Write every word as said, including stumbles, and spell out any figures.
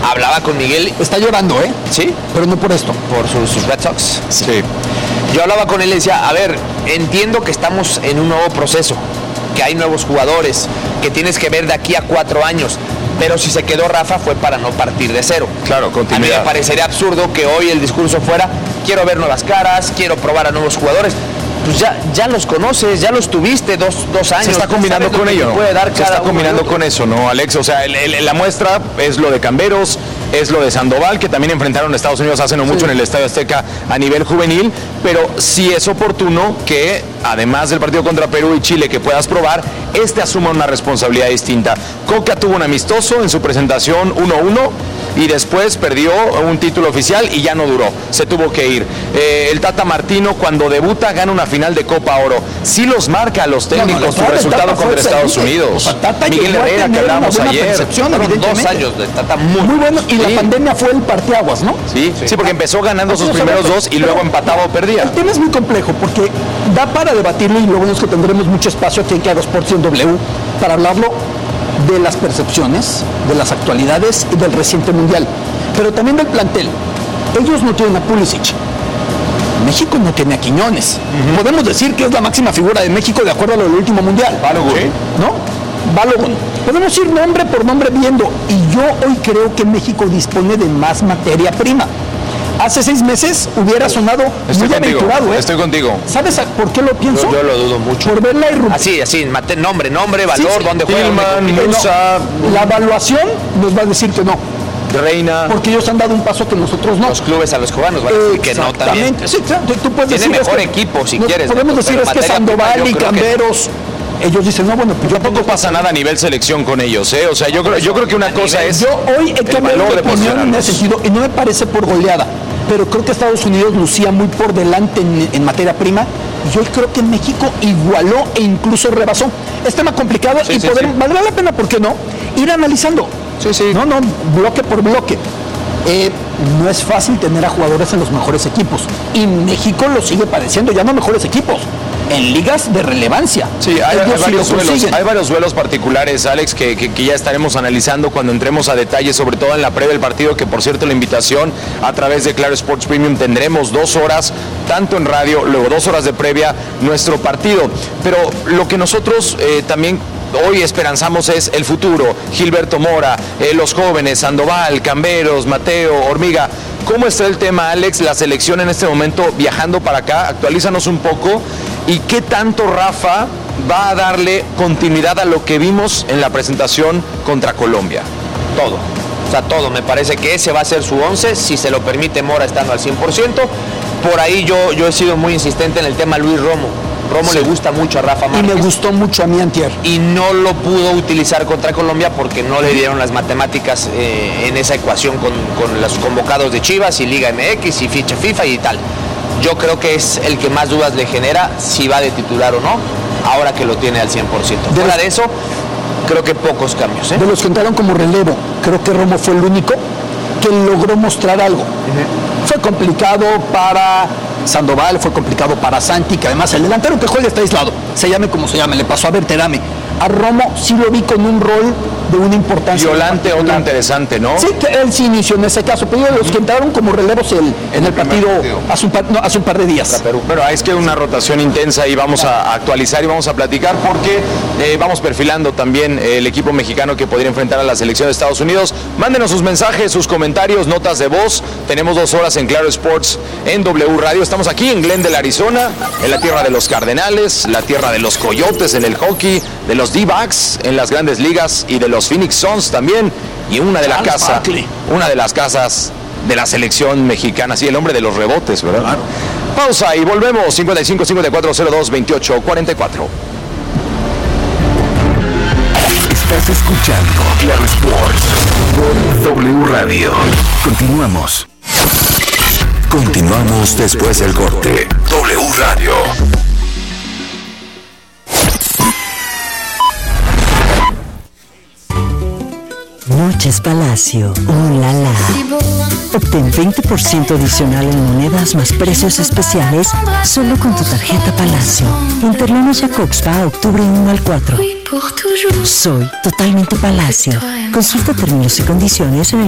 hablaba con Miguel. Está llorando, ¿eh? Sí. Pero no por esto. Por sus, sus Red Sox. Sí. Yo hablaba con él y le decía, a ver, entiendo que estamos en un nuevo proceso, que hay nuevos jugadores, que tienes que ver de aquí a cuatro años. Pero si se quedó Rafa fue para no partir de cero. Claro, continuidad. A mí me parecería absurdo que hoy el discurso fuera, quiero ver nuevas caras, quiero probar a nuevos jugadores. Pues ya, ya los conoces, ya los tuviste dos, dos años. Se está combinando con ello, ¿no? Puede dar Se está combinando con eso, ¿no, Alex? O sea, el, el, la muestra es lo de Camberos, es lo de Sandoval, que también enfrentaron a Estados Unidos hace no mucho sí. en el Estadio Azteca a nivel juvenil, pero sí es oportuno que, además del partido contra Perú y Chile, que puedas probar, este asuma una responsabilidad distinta. Coca tuvo un amistoso en su presentación uno uno, y después perdió un título oficial y ya no duró, se tuvo que ir. Eh, el Tata Martino, cuando debuta, gana una final de Copa Oro. Sí los marca a los técnicos, no, no, su resultado contra Estados Unidos. O sea, Miguel Herrera, que hablábamos ayer. Dos años de Tata muy, muy bueno, y sí. la pandemia fue el parteaguas, ¿no? Sí, sí, sí porque empezó ganando sus primeros dos y luego empataba o perdía. El tema es muy complejo porque da para debatirlo, y lo bueno es que tendremos mucho espacio aquí en Claro Sports y en W para hablarlo de las percepciones, de las actualidades y del reciente mundial, pero también del plantel. Ellos no tienen a Pulisic, México no tiene a Quiñones. Uh-huh. Podemos decir que es la máxima figura de México de acuerdo a lo del último mundial. Balogun, ¿sí? ¿No? Balogun. Podemos ir nombre por nombre viendo, y yo hoy creo que México dispone de más materia prima. Hace seis meses hubiera sonado estoy muy contigo, aventurado, ¿eh? Estoy contigo. ¿Sabes por qué lo pienso? Yo, yo lo dudo mucho. Por ver la irrupción. Así, así, mate, nombre, nombre, valor, sí, sí. dónde juega. Musa. La evaluación nos va a decir que no. Reina. Porque ellos han dado un paso que nosotros no. Los clubes a los cubanos van a decir que no también. Sí, claro, tú puedes Tiene decir mejor que, equipo si no, quieres. Podemos decir es que Sandoval y Camberos. Que... Ellos dicen, no, bueno, pues yo tampoco pasa nada a nivel selección con ellos, ¿eh? O sea, yo creo, yo creo que una cosa es. Yo hoy he cambiado de opinión en ese sentido, y no me parece por goleada, pero creo que Estados Unidos lucía muy por delante en, en materia prima, y yo creo que México igualó e incluso rebasó. Es tema complicado sí, y sí, poder, sí. valdrá la pena, ¿por qué no? Ir analizando. Sí, sí. No, no, bloque por bloque. Eh, no es fácil tener a jugadores en los mejores equipos, y México lo sigue padeciendo, ya no mejores equipos, en ligas de relevancia. Sí, hay, hay, varios, duelos, hay varios duelos particulares, Alex, que, que, que ya estaremos analizando cuando entremos a detalle, sobre todo en la previa del partido, que por cierto la invitación a través de Claro Sports Premium tendremos dos horas, tanto en radio, luego dos horas de previa, nuestro partido. Pero lo que nosotros eh, también hoy esperanzamos es el futuro. Gilberto Mora, eh, los jóvenes, Sandoval, Camberos, Mateo, Hormiga. ¿Cómo está el tema, Alex? La selección en este momento viajando para acá, actualízanos un poco. ¿Y qué tanto Rafa va a darle continuidad a lo que vimos en la presentación contra Colombia? Todo. O sea, todo. Me parece que ese va a ser su once, si se lo permite Mora estando al cien por ciento. Por ahí yo, yo he sido muy insistente en el tema Luis Romo. Romo sí. le gusta mucho a Rafa Márquez. Y me gustó mucho a mí antier. Y no lo pudo utilizar contra Colombia porque no le dieron las matemáticas eh, en esa ecuación con, con los convocados de Chivas y Liga M X y ficha FIFA y tal. Yo creo que es el que más dudas le genera si va de titular o no, ahora que lo tiene al cien por ciento. Fuera de eso, creo que pocos cambios. ¿eh? De los que entraron como relevo, creo que Romo fue el único que logró mostrar algo. Uh-huh. Fue complicado para Sandoval, fue complicado para Santi, que además el delantero que juega está aislado, se llame como se llame, le pasó a Berterame. A Romo sí lo vi con un rol de una importancia. Violante, otro interesante, ¿no? Sí, que él sí inició en ese caso, pero los que entraron como relevos el, en el partido, partido. Hace, un par, no, hace un par de días. Perú. Pero es que una rotación intensa y vamos a actualizar y vamos a platicar porque eh, vamos perfilando también el equipo mexicano que podría enfrentar a la selección de Estados Unidos. Mándenos sus mensajes, sus comentarios, notas de voz. Tenemos dos horas en Claro Sports en W Radio. Estamos aquí en Glendale, Arizona, en la tierra de los Cardenales, la tierra de los Coyotes en el hockey, de los D-backs en las grandes ligas y de los Phoenix Suns también, y una de las casas, una de las casas de la selección mexicana, sí, el hombre de los rebotes, ¿verdad? Claro. Pausa y volvemos. Cincuenta y cinco, cincuenta y cuatro, cero dos, veintiocho, cuarenta y cuatro. Estás escuchando Claro Sports por W Radio. Continuamos. Continuamos después del corte. W Radio. Noches Palacio, ¡oh la la! Obtén veinte por ciento adicional en monedas más precios especiales solo con tu tarjeta Palacio. Interlomas Jacobspa, octubre uno al cuatro. Soy totalmente Palacio. Consulta términos y condiciones en el